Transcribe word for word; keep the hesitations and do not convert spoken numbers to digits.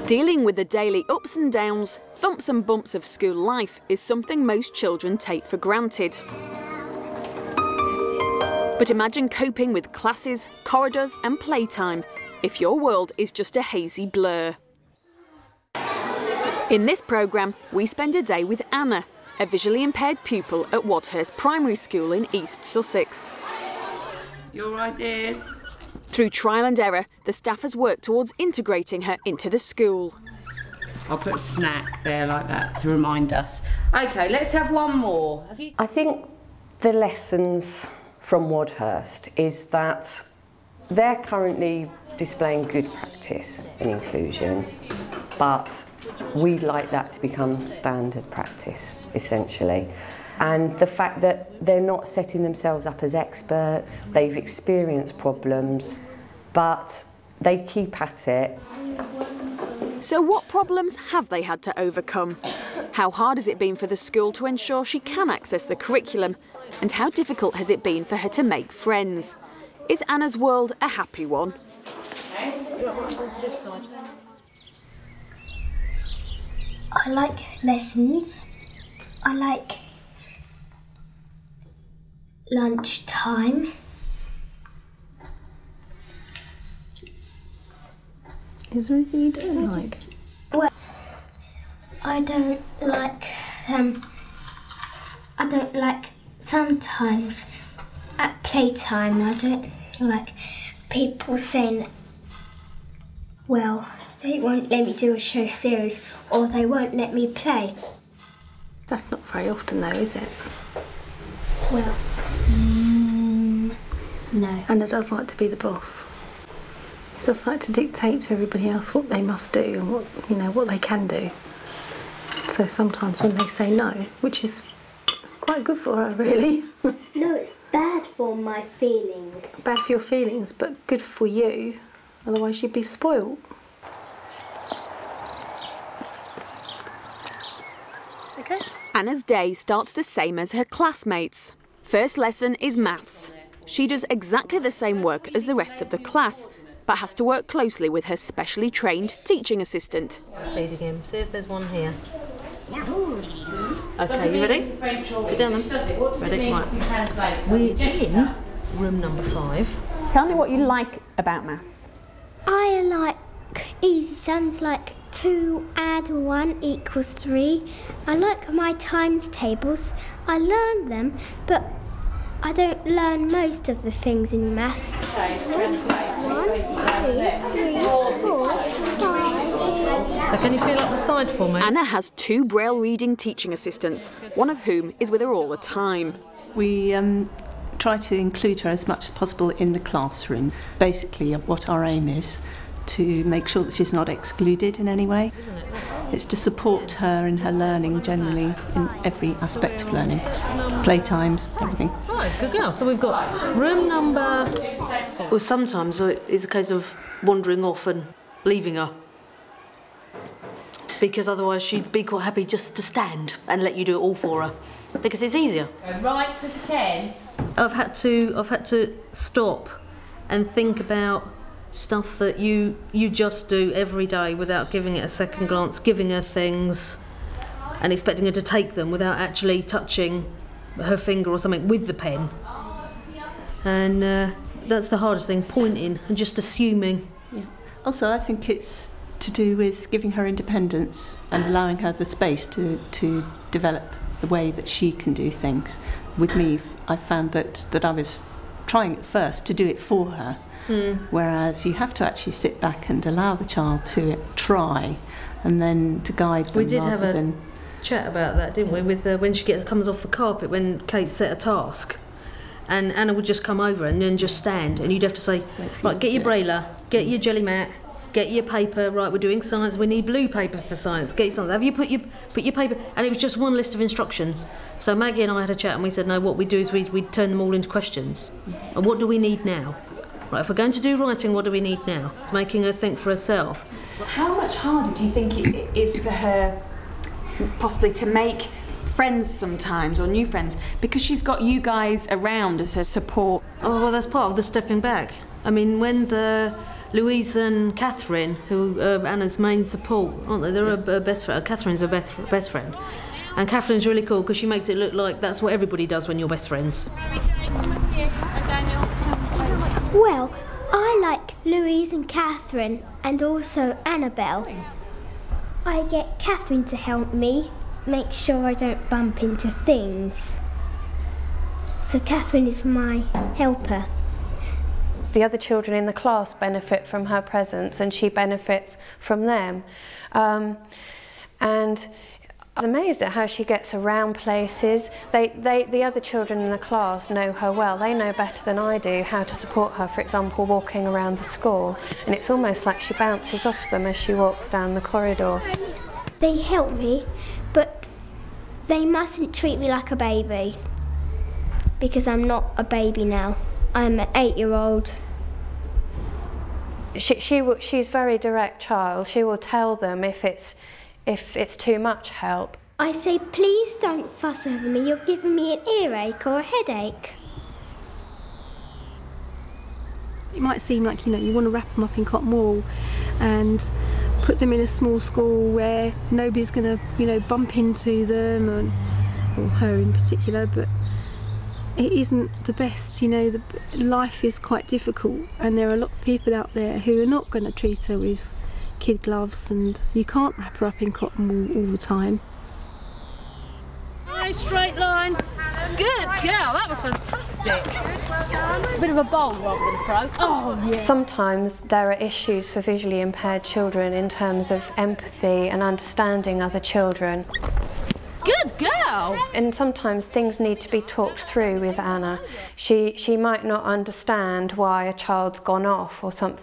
Dealing with the daily ups and downs, thumps and bumps of school life is something most children take for granted. But imagine coping with classes, corridors and playtime if your world is just a hazy blur. In this programme, we spend a day with Anna, a visually impaired pupil at Wadhurst Primary School in East Sussex. You all right, dears? Through trial and error, the staff has worked towards integrating her into the school. I'll put a snack there like that to remind us. OK, let's have one more. Have you... I think the lessons from Wadhurst is that they're currently displaying good practice in inclusion, but we'd like that to become standard practice, essentially. And the fact that they're not setting themselves up as experts, they've experienced problems, but they keep at it. So what problems have they had to overcome? How hard has it been for the school to ensure she can access the curriculum? And how difficult has it been for her to make friends? Is Anna's world a happy one? I like lessons. I like lunch time. Is there anything you don't like? Well, I don't like um. I don't like sometimes at playtime. I don't like people saying, well, they won't let me do a show series, or they won't let me play. That's not very often though, is it? Well, mm, no. Anna does like to be the boss. She does like to dictate to everybody else what they must do and what, you know, what they can do. So sometimes when they say no, which is quite good for her, really. No, it's bad for my feelings. Bad for your feelings, but good for you. Otherwise you'd be spoilt. Okay. Anna's day starts the same as her classmates. First lesson is maths. She does exactly the same work as the rest of the class, but has to work closely with her specially trained teaching assistant. Feeding him. See if there's one here. Okay, you ready? Sit down then. Ready? Right. We're in room number five. Tell me what you like about maths. I like easy sums like two add one equals three. I like my times tables. I learn them, but I don't learn most of the things in maths. Okay, one, two, three, four, five. So can you feel up the side for me? Anna has two Braille reading teaching assistants, one of whom is with her all the time. We um, try to include her as much as possible in the classroom. Basically, what our aim is to make sure that she's not excluded in any way. It's to support her in her learning generally, in every aspect of learning. Playtimes, everything. Right, good girl. So we've got room number... Well, sometimes it's a case of wandering off and leaving her. Because otherwise she'd be quite happy just to stand and let you do it all for her. Because it's easier. Go right to the ten. I've had to, I've had to stop and think about stuff that you you just do every day without giving it a second glance, giving her things and expecting her to take them without actually touching her finger or something with the pen. And uh, that's the hardest thing, pointing and just assuming. Yeah. Also, I think it's to do with giving her independence and allowing her the space to, to develop the way that she can do things. With me, I found that, that I was trying at first to do it for her. Mm. Whereas you have to actually sit back and allow the child to try and then to guide them. We did rather have a than... chat about that, didn't we, with uh, when she get, comes off the carpet, when Kate set a task and Anna would just come over and then just stand and you'd have to say, right, get your brailler, get your jelly mat, get your paper, right, we're doing science, we need blue paper for science, get your something, have you put your, put your paper, and it was just one list of instructions. So Maggie and I had a chat and we said, no, what we do is we'd, we'd turn them all into questions. And what do we need now? Right, if we're going to do writing, what do we need now? It's making her think for herself. How much harder do you think it is for her possibly to make friends sometimes, or new friends, because she's got you guys around as her support? Oh, well, that's part of the stepping back. I mean, when the Louise and Catherine, who are Anna's main support, aren't they? They're her, her best friend. Catherine's her best, best friend. And Catherine's really cool because she makes it look like that's what everybody does when you're best friends. Well, I like Louise and Catherine and also Annabelle. I get Catherine to help me make sure I don't bump into things. So Catherine is my helper. The other children in the class benefit from her presence and she benefits from them. Um, and I was amazed at how she gets around places. They, they, the other children in the class know her well. They know better than I do how to support her, for example, walking around the school. And it's almost like she bounces off them as she walks down the corridor. They help me, but they mustn't treat me like a baby, because I'm not a baby now. I'm an eight-year-old. She, she will, she's a very direct child. She will tell them if it's, if it's too much help. I say, please don't fuss over me. You're giving me an earache or a headache. It might seem like, you know, you want to wrap them up in cotton wool and put them in a small school where nobody's going to, you know, bump into them, and, or her in particular, but it isn't the best. You know, the, life is quite difficult and there are a lot of people out there who are not going to treat her with kid gloves, and you can't wrap her up in cotton wool all the time. Nice straight line. Good girl, that was fantastic. A bit of a bowl rather than a throw. Oh yeah. Sometimes there are issues for visually impaired children in terms of empathy and understanding other children. Good girl. And sometimes things need to be talked through with Anna. She, she might not understand why a child's gone off or something.